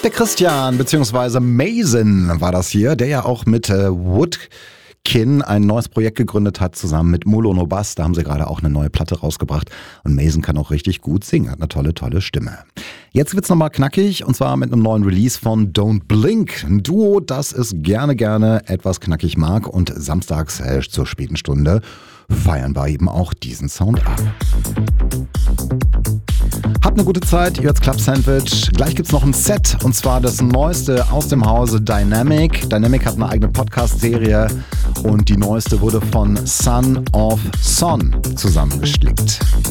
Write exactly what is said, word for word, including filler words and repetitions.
Der Christian bzw. Mason war das hier, der ja auch mit äh, Woodkin ein neues Projekt gegründet hat, zusammen mit Mulo No Bass. Da haben sie gerade auch eine neue Platte rausgebracht. Und Mason kann auch richtig gut singen, hat eine tolle, tolle Stimme. Jetzt wird's nochmal knackig und zwar mit einem neuen Release von Don't Blink. Ein Duo, das es gerne, gerne etwas knackig mag und samstags äh, zur späten Stunde feiern wir eben auch diesen Sound ab. Habt eine gute Zeit, ihr hört's Club Sandwich. Gleich gibt's noch ein Set und zwar das neueste aus dem Hause Dynamic. Dynamic hat eine eigene Podcast-Serie und die neueste wurde von Son of Son zusammengestrickt.